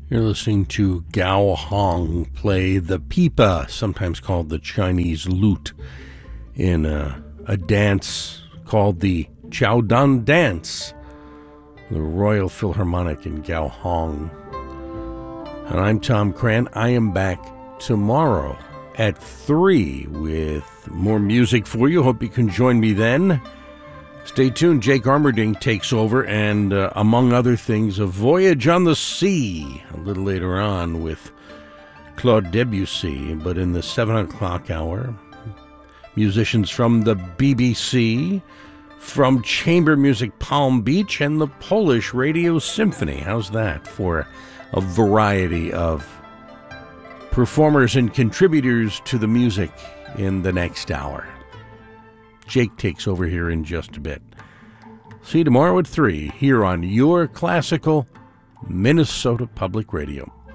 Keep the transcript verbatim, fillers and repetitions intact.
You're listening to Gao Hong play the pipa, sometimes called the Chinese lute, in a, a dance called the Jiao Dan Dance, the Royal Philharmonic in Gao Hong. And I'm Tom Cran. I am back tomorrow at three with more music for you. Hope you can join me then. Stay tuned. Jake Armerding takes over, and uh, among other things, A Voyage on the Sea a little later on with Claude Debussy. But in the seven o'clock hour, musicians from the B B C, from Chamber Music Palm Beach, and the Polish Radio Symphony. How's that for a variety of performers and contributors to the music in the next hour? Jake takes over here in just a bit. See you tomorrow at three here on your classical Minnesota Public Radio.